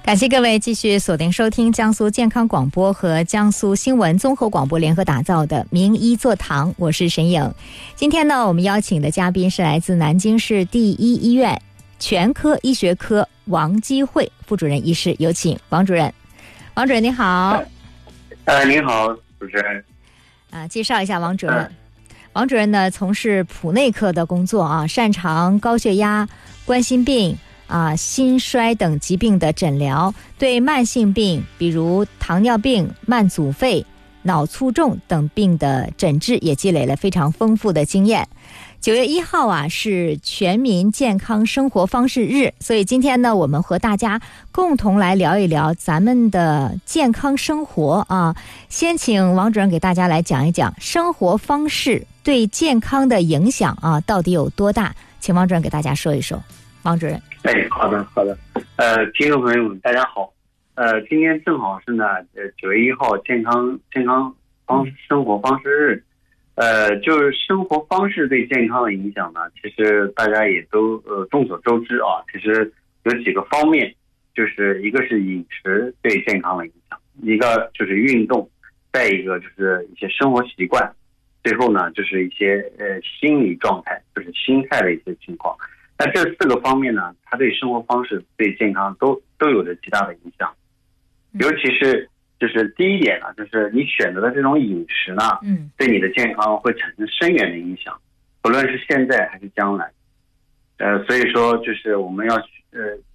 感谢各位继续锁定收听江苏健康广播和江苏新闻综合广播联合打造的名医座堂，我是沈颖。今天呢，我们邀请的嘉宾是来自南京市第一医院全科医学科王基慧副主任医师，有请王主任。王主任你好。 您好，主持人。 介绍一下王主任。王主任呢，从事普内科的工作啊，擅长高血压、冠心病心衰等疾病的诊疗，对慢性病比如糖尿病、慢阻肺、脑卒中等病的诊治也积累了非常丰富的经验。9月1号是全民健康生活方式日，所以今天呢，我们和大家共同来聊一聊咱们的健康生活啊。先请王主任给大家来讲一讲生活方式对健康的影响到底有多大，请王主任给大家说一说。王主任。 好的。听众朋友们大家好。今天正好是呢9月1号健康生活方式日。就是生活方式对健康的影响呢，其实大家也都众所周知啊。其实有几个方面，就是一个是饮食对健康的影响，一个就是运动，再一个就是一些生活习惯，最后呢就是一些心理状态，就是心态的一些情况。那这4个方面呢，它对生活方式对健康都有着极大的影响。尤其是就是第一点呢，就是你选择的这种饮食呢，对你的健康会产生深远的影响，不论是现在还是将来。所以说就是我们要